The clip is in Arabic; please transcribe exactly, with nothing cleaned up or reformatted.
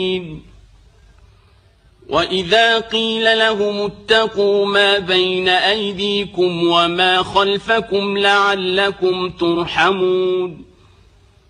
وإذا قيل لهم اتقوا ما بين أيديكم وما خلفكم لعلكم ترحمون